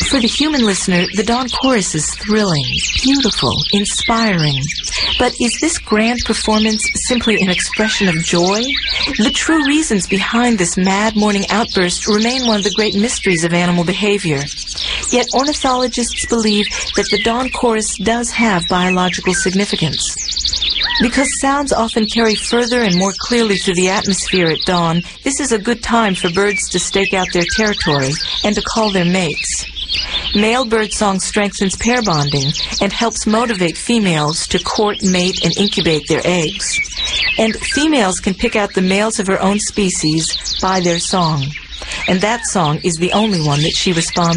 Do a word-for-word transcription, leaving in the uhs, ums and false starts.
For the human listener, the dawn chorus is thrilling, beautiful, inspiring. But is this grand performance simply an expression of joy? The true reasons behind this mad morning outburst remain one of the great mysteries of animal behavior. Yet ornithologists believe that the dawn chorus does have biological significance. Because sounds often carry further and more clearly through the atmosphere at dawn, this is a good time for birds to stake out their territory and to call their mates. Male birdsong strengthens pair bonding and helps motivate females to court, mate, and incubate their eggs. And females can pick out the males of her own species by their song. And that song is the only one that she responds